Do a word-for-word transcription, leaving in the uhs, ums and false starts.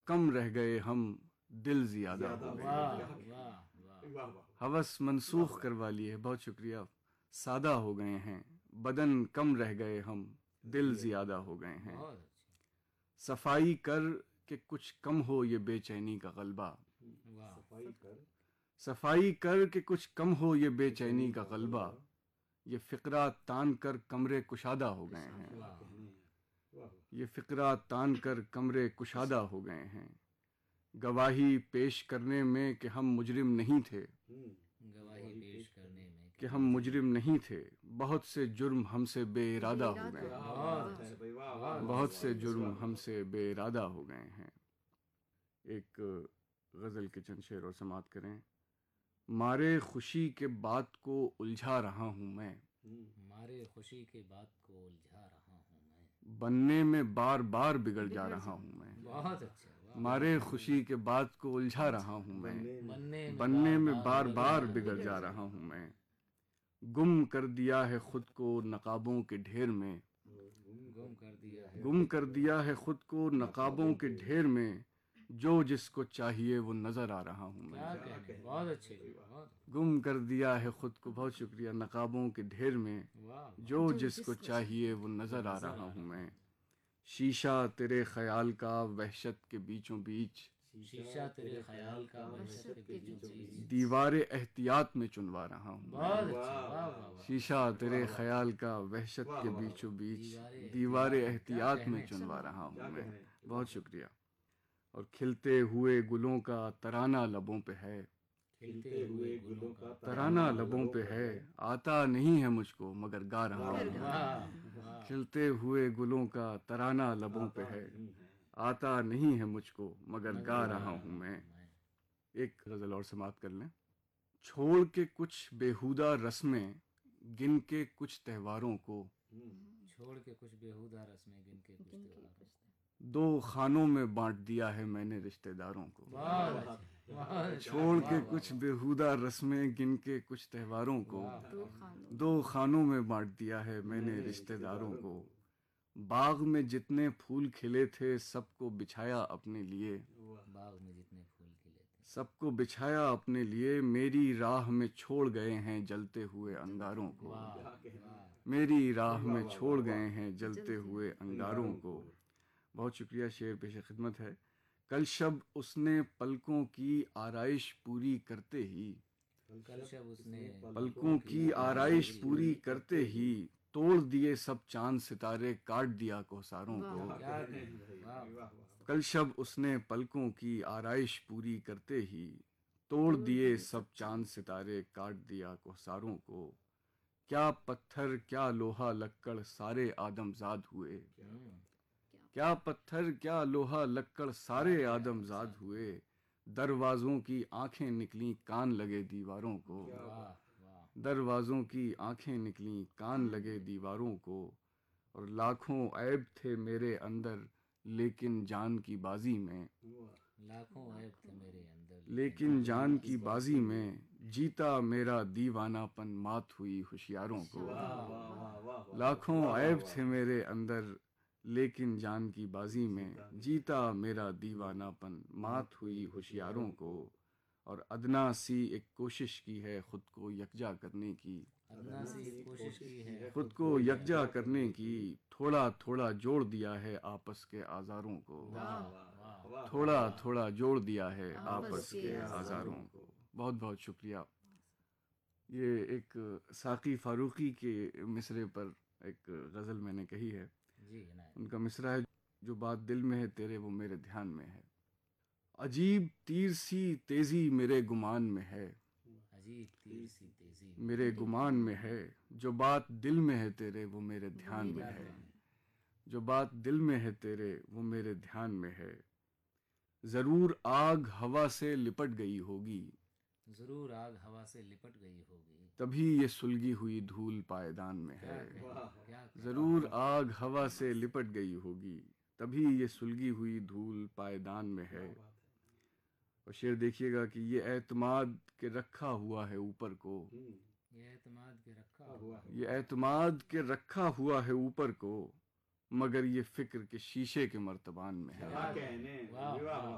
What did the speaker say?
کم رہ گئے ہم دل زیادہ ہو گئے. واہ واہ واہ. ہوس منسوخ کروا لیے. بہت شکریہ. سادہ ہو گئے ہیں بدن کم رہ گئے ہم دل زیادہ ہو گئے ہیں. صفائی کر کہ کچھ کم ہو یہ بے چینی کا غلبہ. صفائی کر. صفائی کر کہ کچھ کم ہو یہ بے چینی کا غلبہ. یہ فقرہ تان کر کمرے کشادہ ہو گئے ہیں. یہ فقرہ تان کر کمرے کشادہ ہو گئے ہیں. گواہی پیش کرنے میں کہ ہم مجرم نہیں تھے. گواہی پیش کرنے میں کہ ہم مجرم نہیں تھے. بہت سے جرم ہم سے بے ارادہ ہو گئے ہیں. بہت سے جرم ہم سے بے ارادہ ہو گئے ہیں. ایک غزل کے چند شعر اور سماعت کریں. مارے خوشی کے بات کو الجھا رہا ہوں میں. مارے خوشی کے بات کو الجھا رہا ہوں میں. بننے میں بار بار بگڑ جا رہا ہوں میں. بہت اچھا. مارے خوشی کے بات کو الجھا رہا ہوں میں. بننے بننے میں بار بار بگڑ جا رہا ہوں میں. گم کر دیا ہے خود کو نقابوں کے ڈھیر میں. گم کر دیا ہے. گم کر دیا ہے خود کو نقابوں کے ڈھیر میں. جو جس کو چاہیے وہ نظر آ رہا ہوں میں. کیا کہنے. بہت اچھے. گم کر دیا ہے خود کو. بہت شکریہ. نقابوں کے ڈھیر میں جو جس کو چاہیے وہ نظر آ رہا ہوں میں. شیشہ تیرے خیال کا وحشت کے بیچوں بیچ. شیشہ تیرے خیال کا وحشت کے بیچوں بیچ. دیوار احتیاط میں چنوا رہا ہوں. بہت اچھا. واہ واہ. شیشہ تیرے خیال کا وحشت کے بیچوں بیچ. دیوار احتیاط میں چنوا رہا ہوں میں. بہت شکریہ. اور کھلتے ہوئے گلوں کا ترانہ لبوں پہ ہے. کھلتے ہوئے گلوں کا ترانہ لبوں پہ ہے. آتا نہیں ہے مجھ کو مگر گا رہا ہوں. کھلتے ہوئے گلوں کا ترانہ لبوں پہ ہے. آتا نہیں ہے مجھ کو مگر گا رہا ہوں میں. ایک غزل اور سماعت کر لیں. چھوڑ کے کچھ بیہودہ رسمیں گن کے کچھ تہواروں کو. چھوڑ کے کچھ بیہودہ رسمیں گن کے کچھ تہواروں کو. دو خانوں میں بانٹ دیا ہے میں نے رشتہ داروں کو. چھوڑ کے کچھ بیہودہ رسمیں گن کے کچھ تہواروں کو. دو خانوں میں بانٹ دیا ہے میں نے رشتہ داروں کو. باغ میں جتنے پھول کھلے تھے سب کو بچھایا اپنے لیے. باغ میں جتنے پھول کھلے تھے سب کو بچھایا اپنے لیے. میری راہ میں چھوڑ گئے ہیں جلتے ہوئے انگاروں کو. میری راہ میں چھوڑ گئے ہیں جلتے ہوئے انگاروں کو. بہت شکریہ. شعر پیش خدمت ہے. کل شب اس نے پلکوں کی آرائش پوری کرتے ہی. کل شب اس نے پلکوں کی آرائش پوری کرتے ہی توڑ دیے سب چاند ستارے کاٹ دیا کوثاروں کو. کل شب اس نے پلکوں کی آرائش پوری کرتے ہی توڑ دیے سب چاند ستارے کاٹ دیا کوثاروں کو. کیا پتھر کیا لوہا لکڑ سارے آدم زاد ہوئے. کیا پتھر کیا لوہا لکڑ سارے آدم زاد ہوئے. دروازوں کی آنکھیں نکلیں کان لگے دیواروں کو. دروازوں کی آنکھیں نکلیں کان لگے دیواروں کو. اور لاکھوں عیب تھے میرے اندر لیکن جان کی بازی میں. لاکھوں عیب تھے میرے اندر لیکن جان کی بازی میں جیتا میرا دیوانہ پن مات ہوئی ہوشیاروں کو. لاکھوں عیب تھے میرے اندر لیکن جان کی بازی میں جیتا میرا دیوانہ پن مات ہوئی ہوشیاروں کو. اور ادنا سی ایک کوشش کی ہے خود کو یکجا کرنے کی. ادنا سی ایک کوشش کی ہے خود کو یکجا کرنے کی. تھوڑا تھوڑا جوڑ دیا ہے آپس کے آزاروں کو. تھوڑا تھوڑا جوڑ دیا ہے آپس کے آزاروں کو. بہت بہت شکریہ. یہ ایک ساقی فاروقی کے مصرے پر ایک غزل میں نے کہی ہے. جی. ان کا مصرع ہے جو بات دل میں ہے تیرے وہ میرے دھیان میں ہے. عجیب تیر سی تیزی میرے گمان میں ہے. عجیب تیر سی تیزی میرے گمان میں ہے. جو بات دل میں ہے تیرے وہ میرے دھیان میں ہے. جو بات دل میں ہے تیرے وہ میرے دھیان میں ہے. ضرور آگ ہوا سے لپٹ گئی ہوگی. ضرور آگ ہوا سے لپٹ گئی ہوگی. تبھی یہ سلگی ہوئی دھول پائیدان میں ہے. ضرور آگ ہوا سے لپٹ گئی ہوگی. تبھی یہ سلگی ہوئی دھول پائیدان میں ہے. اور شعر دیکھیے گا کہ یہ اعتماد کے رکھا ہوا ہے اوپر کو. یہ اعتماد کے رکھا ہوا یہ اعتماد کے رکھا ہوا ہے اوپر کو. مگر یہ فکر کے شیشے کے مرتبان میں ہے.